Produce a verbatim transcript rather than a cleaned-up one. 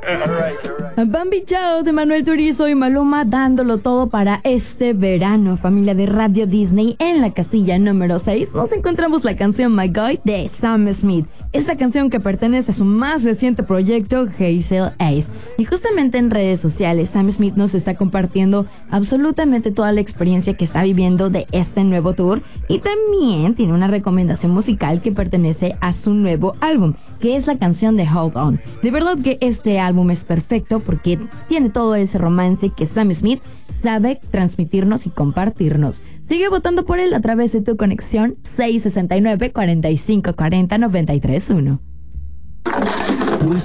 Bambi Chao de Manuel Turizo y Maluma dándolo todo para este verano. Familia de Radio Disney, en la casilla número seis nos encontramos la canción My Guy de Sam Smith. Esta canción que pertenece a su más reciente proyecto Hazel Ace. Y justamente en redes sociales Sam Smith nos está compartiendo absolutamente toda la experiencia que está viviendo de este nuevo tour. Y también tiene una recomendación musical que pertenece a su nuevo álbum, que es la canción de Hold On. De verdad que este álbum es perfecto porque tiene todo ese romance que Sam Smith sabe transmitirnos y compartirnos. Sigue votando por él a través de tu conexión seis sesenta y nueve, cuarenta y cinco cuarenta, noventa y tres uno.